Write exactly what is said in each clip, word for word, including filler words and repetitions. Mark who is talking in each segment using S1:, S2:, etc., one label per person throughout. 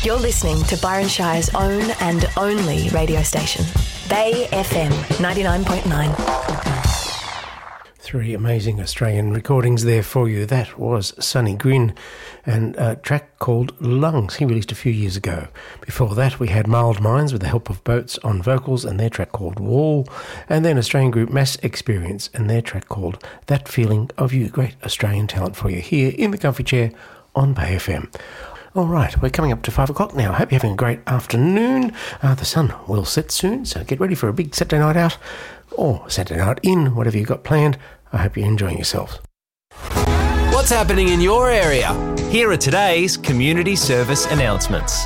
S1: You're listening to Byron Shire's own and only radio station, Bay F M ninety-nine point nine.
S2: Three amazing Australian recordings there for you. That was Sonny Grin and a track called Lungs he released a few years ago. Before that we had Mild Minds with the help of Boats on vocals and their track called Wall, and then Australian group Mass Experience and their track called That Feeling of You. Great Australian talent for you here in the comfy chair on Bay F M. All right, we're coming up to five o'clock now. I hope you're having a great afternoon. Uh, the sun will set soon, so get ready for a big Saturday night out or Saturday night in, whatever you've got planned. I hope you're enjoying yourselves.
S3: What's happening in your area? Here are today's community service announcements.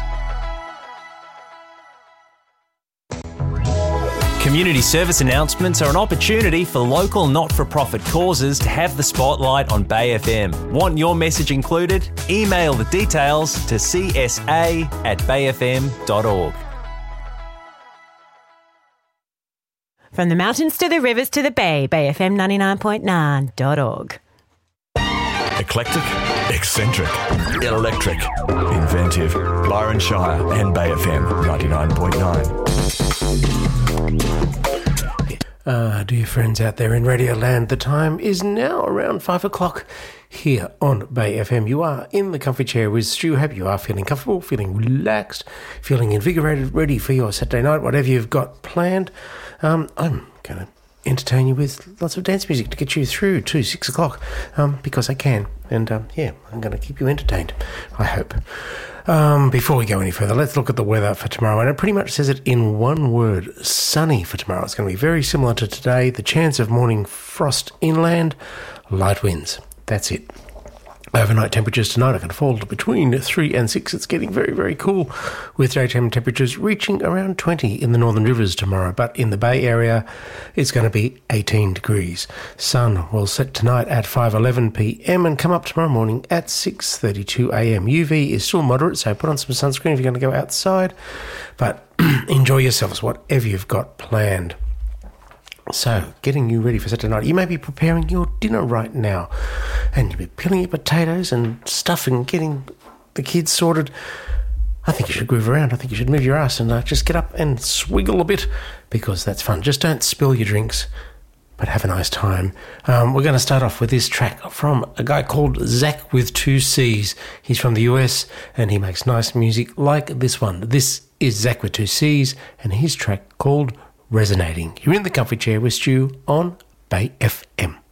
S3: Community service announcements are an opportunity for local not-for-profit causes to have the spotlight on Bay F M. Want your message included? Email the details to c s a at bay f m dot org.
S4: From the mountains to the rivers to the bay, Bay F M ninety-nine point nine dot org.
S5: Eclectic, eccentric, electric, inventive. Byron Shire and Bay F M ninety-nine point nine.
S2: Uh, dear friends out there in Radio Land, the time is now around five o'clock here on Bay F M. You are in the comfy chair with Stu. Hope you are feeling comfortable, feeling relaxed, feeling invigorated, ready for your Saturday night, whatever you've got planned. Um, I'm going to entertain you with lots of dance music to get you through to six o'clock um, because I can. And um, yeah, I'm going to keep you entertained, I hope. Um, before we go any further, let's look at the weather for tomorrow. And it pretty much says it in one word, sunny for tomorrow. It's going to be very similar to today. The chance of morning frost inland, light winds. That's it. Overnight temperatures tonight are going to fall to between three and six. It's getting very, very cool with daytime temperatures reaching around twenty in the Northern Rivers tomorrow. But in the Bay Area, it's going to be eighteen degrees. Sun will set tonight at five eleven p m and come up tomorrow morning at six thirty-two a m. U V is still moderate, so put on some sunscreen if you're going to go outside. But enjoy yourselves, whatever you've got planned. So, getting you ready for Saturday night. You may be preparing your dinner right now, and you'll be peeling your potatoes and stuffing, getting the kids sorted. I think you should groove around. I think you should move your ass and uh, just get up and swiggle a bit, because that's fun. Just don't spill your drinks, but have a nice time. Um, we're going to start off with this track from a guy called Zach with two C's. He's from the U S, and he makes nice music like this one. This is Zach with two C's, and his track called Resonating. You're in the comfy chair with Stu on Bay F M.